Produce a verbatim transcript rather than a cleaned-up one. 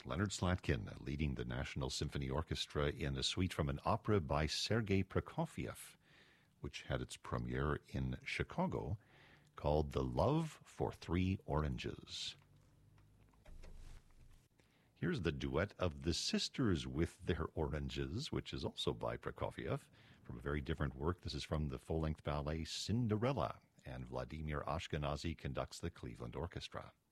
Leonard Slatkin leading the National Symphony Orchestra in a suite from an opera by Sergei Prokofiev, which had its premiere in Chicago, called The Love for Three Oranges. Here's the duet of the sisters with their oranges, which is also by Prokofiev, from a very different work. This is from the full-length ballet Cinderella, and Vladimir Ashkenazy conducts the Cleveland Orchestra.